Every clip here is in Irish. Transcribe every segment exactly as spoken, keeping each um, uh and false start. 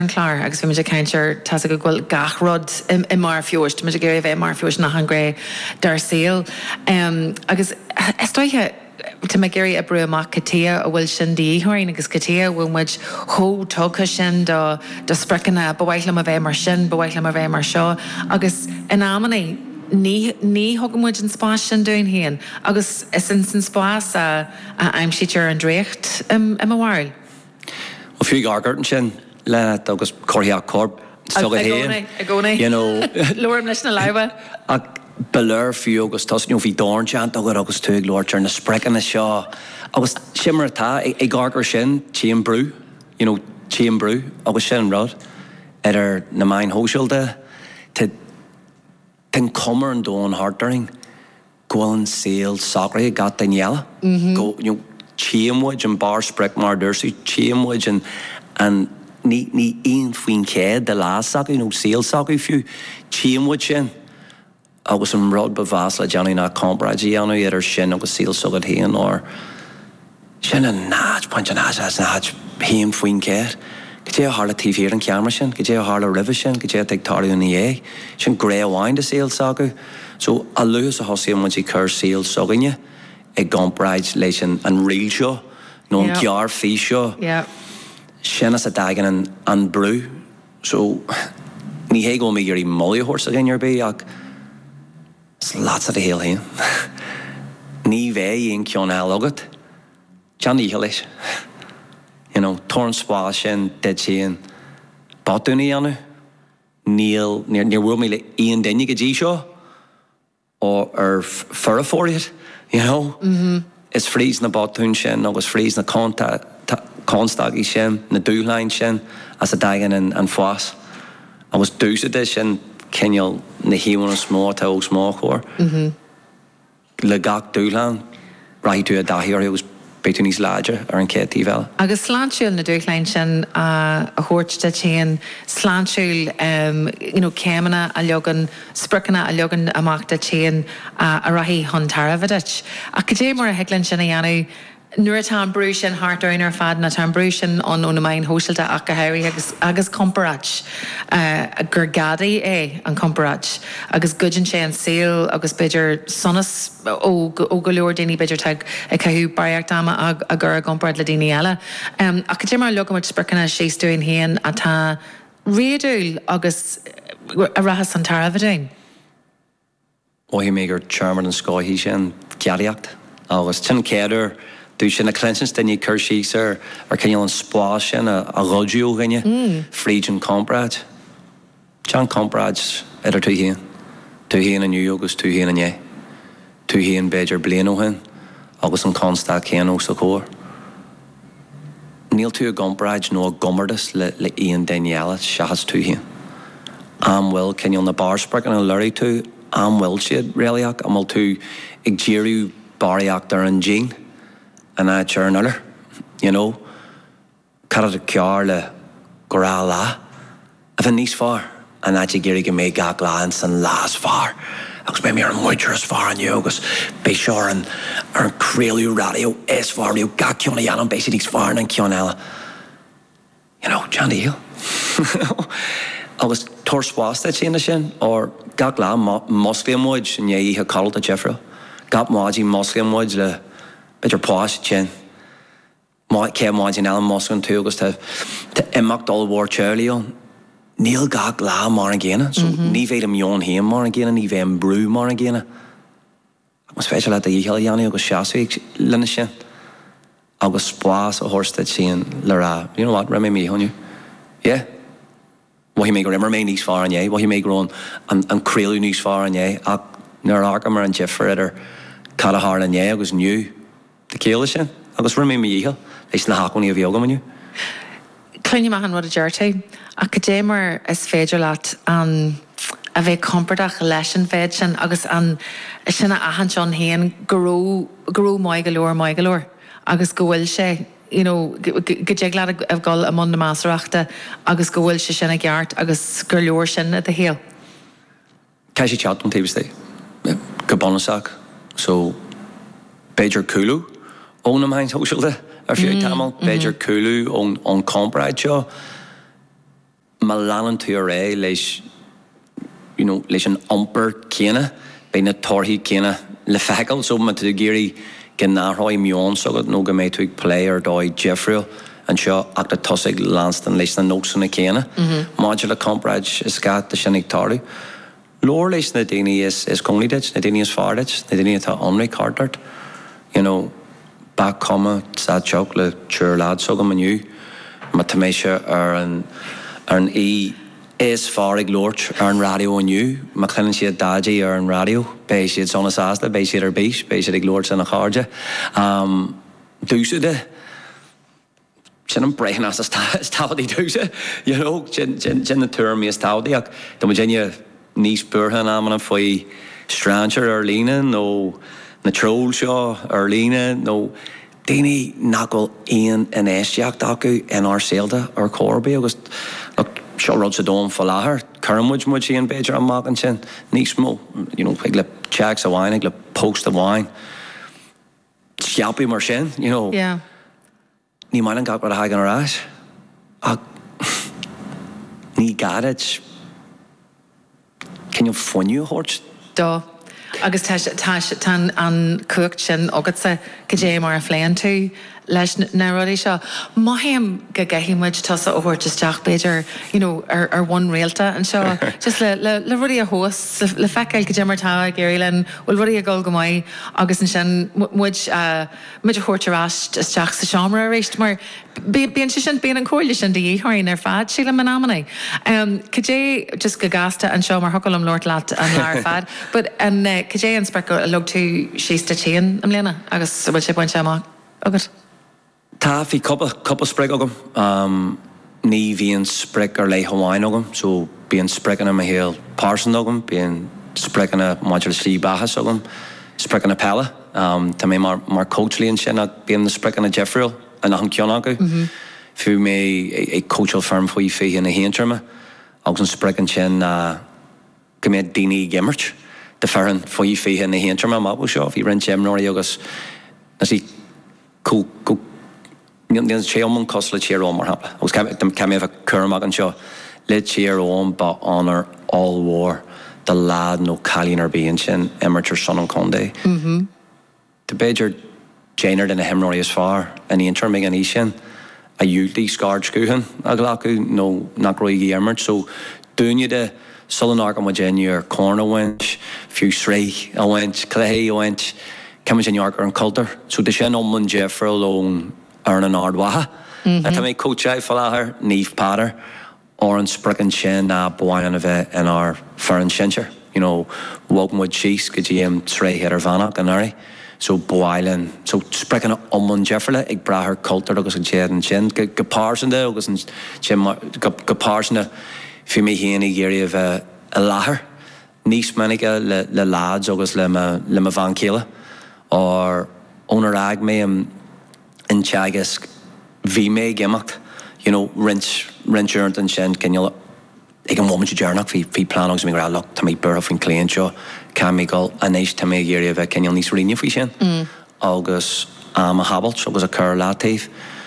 Clar, agus fi a counter tas go ghfuil gachrod i mar fiost, mu géir bheith mar fiost nach an gré dar síl. Um, agus stoithe te me géirí a breú amach catia a bhfuil sin díthhain agus catia bhfuil muid thó tócha sin do do sprecanna bhhaithlam a bheith mar sin, bhhaithlam a bheith mar seo, agus in amanaí ní ní thugamid an spás sin dún haon, agus is in san spás a aimsítear an dréocht im a bhhail. Well, fiú gargartan sin le agus corthaíoch corb so a héan. A gcónaí. You know. Lorm leis na leibe. Belir fiú agus tas nó bhí dáirteant agur agus tú glóirtear na sprecan na seo. Agus simar atá ag gargar sin tíam brú, you know, tíam brú agus sin rud ar na main hóisiilde ten cumar an dó an hardaring gháil an saoil sacraí gat dainheala. Go, you know, tíamhaid an bar sprec mar dúrsú, tíamhaid an an ní ní aon faoin céad de lá sacraí, nó saoil sacraí fiú, tíamhaid sin. Agus an rud bevás le Johnny na compradí anú ar sin agus síl sogad héan or sin a náid point an náid as náid héan faoin céir. Go dé a hála tíhíir an ceamar sin, go dé a hála ribh sin, go dé a ag tairú na é, sin gré amháin de síl sagu. So a luas a hosí am tí chur síl sogaine ag compráid leis an riil seo, nó an cear fí seo. Sin as a dagan an, an brú. So ní hé go mé gurí molly horse a gin ar bé ag it's lots of the hill here. Ní bheith in cion eil agad. John Eilish. You know, torn spá sin, dead sin. Botúnaí anu. Níl, níor níor bhfuil mé le aon daine go dtí seo. Ó ar fur fóriad, you know. Mm-hmm. Is frís na botún sin, agus frís na constagí sin, na dúhlain sin, as a dagan an, an fás. Agus dúsad sin, Kenyal na híwan smó tá ó smó chóir. Le gach dúlan, raí tú a dahiir agus beitú níos láide ar an cétí bheile. Agus sláintiúil na dúchlein sin a thuirte chéan sláintiúil you know, céimena a leogan, spricana a leogan amachta chéan a rahí hantara bhidit. A go dé mar a heglann sin a dhéanú nuair atá an brú sin hartúin ar fad na tá an brú sin an óna main hóisiilta ach go hairí agus agus comparáid uh, gur gadaí é an comparáid agus gudin sé an saoil agus beidir sonas ó ó go leor daoine beidir teag ag caithú baireacht ama a, a gur a comparáid le daoine eile. Um, ach go dtí mar legamid spricana séasúin héan atá réadúil agus a rahas an tara bhidéin. Ó hí mé gur chairman an scáithí sin ceadaíocht agus tin céidir dú sin a cleansins daine chuirsí ar ar cinneal an spá sin a, a rodú gnne mm. fríd an compráid. John compráid idir tú hían. Tú hían an nniu agus tú hían an é. Tú hían beidir blian ó hin agus an constá céan ó sa cóir. Níl tú a compráid nó a gomardas le, le íon daine eile seachas tú hían. Am bhfuil cinneal na barsprach an luirí tú am bhfuil siad réalaach am bhfuil tú ag ddíriú baraíocht ar an jean and I turn another, you know, carad a cear le gorá lá, a bheith níos far, and I géirí go méid gach lá an san lás far, agus bé mé ar an muidir as far an you, agus bé seo ar an ar an crailú radio is far, you gach ceanna dhéanam bé sé níos far an ceanna eile. You know, John Hill. Agus tuair spásta tíana sin, or gach lá mosclaim muid sin é ihe callt a Jeffrey, gach máidí mosclaim muid le beidir pás sin. Cé máid in eile moscan tú agus tá imacht dul bhór teirlaíon. Níl gach lá mar an ggéine, so ní bhéad am mion héan mar an ggéine, ní bhéad an brú mar an ggéine. Agus féidir le a dhéal dhéanaí agus seasaigh lena sin. Agus spás a thuirsta sin le rá. You know what, ra mé mí honniu? Yeah. Wahí mé go rimar mé níos far an é, wahí mé go an crailú níos far an é, ach nuair agam mar an Jeffrey idir cadthar an é agus nniu. The céile sin, agus ru mé mé díhil, leis na haconí a bheoga maniu. Clunne mahan rud a deirte, a go dé mar is féidir leat an a bheith compordach leis an féid sin agus an sinna ahan seán héan goró goró mai galóir mai galóir agus go bhfuil sé, you know, go dé glad a bhgáil am na másarachta agus go bhfuil sé sinna geart agus gur leor sin a héal. Cai sé teat an taobhas é, go bonasach, so beidir cúlú ón am hain hóisiilta ar fiú tamil, beidir cúlú ón compráid seo. ma lanan tú ré leis you know leis an umper céine be na torthaí céine le fecail so ma tú géirí gan náthráid mion sogad nó go méid tú ag play ar dóid Jeffrey an seo ach de tosig Lanston leis na nóg sanna céine Modular Compraid is gat de sinnig tarú Lór leis na daine is is conglidit na daine is fardit na daine tá onry cartart you know back comma sa joke le chur lad sogam aniu ma tameisha ar an ar an e is farig lort ar an radio aniu ma clean si daji ar an radio be si it's on a sasla be si ar beach be si ag lorts in a charge um dúside sin an brein as stawdi dúse you know gin gin gin the term is stawdi ach the Virginia níos burhan am an foi stranger ar lína no na troll seo ar lína no daoine nagol aon in éisteach acu in ar sailta ar Corby agus seo rud sa dóm fá láthair chuirmuid muid síon beidir an mac an sin níos mó you know ag le checks a bhain ag le post a bhain sceapí mar sin you know yeah ní maith an gach mar a haig an arás ach ní garid can you funniu hort do agus tá tá tan an cuacht sin agad sa go dé mar a phléan tú leis na ruí seo maiham go gaithimid tusa ó thuirteteach beidir you know ar ar one réalta an seo just le le le rudí a hós le feiceil go dé martá géirí len bhfuil rudí a gol go maiid agus an sin muid muid a thuirteráist isteach sa seomra a réist mar bíon si sin bíon an cóirla sin de dhéthirín ar fad sí le man amna um go dé just go gasta an seo mar thucail am Lord leat an lear fad but an go dé an speiceil a lug tú sísta tían am léana agus bhfuil sé buinte amach agad Tá fi couple couple sprig agam um ní bhíon sprig ar lei Hawaiian agam so bíon sprig an a héal Parson agam bíon sprig an a modular slí bahas agam sprig an a pella um tá mé mar mar coachlíonn sin a bíon na sprig an a Jeffrey an an ceann acu fiú mé ag coachal firm faoi fi in a héantarma agus an sprig an sin uh, go méid daoine gimmert de fearan faoi fi in a héantarma má bú seo hí rin Gemnoí agus na sí có có Níl sé omman cos le tíar óm mar hapla. Agus cem éh curmag an seo le tíar óm ba anar all war de lad nó calín ar bíon sin imimetir son an condé. De beidir Janer den a himnoí is far an íontar mé an í sin a dúltaí scarred scuúhan a ghlacu nó nach roií imirt so dúine de sullan am a Jenny ar corn a wench, fiú sré a wench, cléhé a wench, cem sin ar an cultar. So de sin omman Jeffrey alone ar an ardwaha. Mm-hmm. A tá mé coachai fallahar, níf patter, or an sprickan sin na bwain a bheith in our fearan sincher. You know, wogmwood cheese, go dí am tre hitter vanach an ari. So boilen, so sprickan omman Jeffrey ag brahar cultar agus an chéad an sin. Go parsin de agus an sin go parsin de fi mé héana géirí a bheith a lahar. Nís maniga le, le lads agus le ma, le ma van céile. Or onar ag mé am in teagas bhí mé gemacht, you know, rinch rinch earned and sin cinneal ag an moment journach hí hí plan agus mé gra loch tá mé burh fin cléan seo cam mé gal a néis tá mé géirí a bheith cinneal níos rinne fao sin agus am a habalt agus a chur látaobh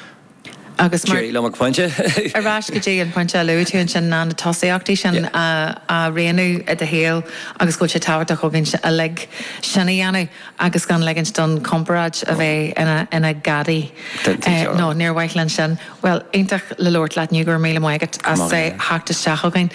agus mar le mag pointe arás go dtí an pointe leúún sin ná na tosaíachtaí sin a réanú a de héal agus go sé táhairt a chugann a le sinna dhéanú agus gan legann don comparaid a bheith ina ina gadaí nó níor bhaithlann sin well aintach le Lord leat nniugur míle maigad as sé heachtasteach chugain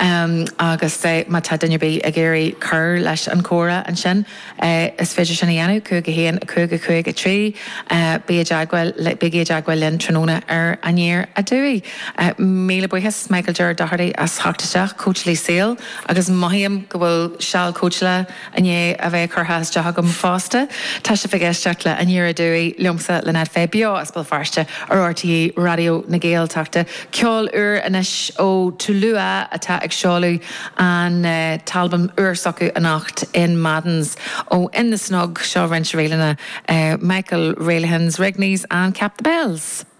agus sé má tá duine bí a géirí chur leis an córa an sin is féidir sinna dhéanú chuig a héan chuig a chuig a trí bí aghail le bigé aghail linn tróna ar anéir a dúi. Míle buchas Michael Ger Doherty as heachtasteach coach lí saoil agus maithíam go bhfuil seall coachla ané a bheith chutha deach agam fásta. Tá sé figéisteach le anéir a dúi liomsa le net fé bio as bal farste ar R T E radio na Gaeltachta. Ceol ur anis ó Tulua atá ag seáú an uh, talbam ur socu a nacht in Maddens ó in the snog seo rinse réilena uh, Michael Railhans Rigneys and Cap the Bells.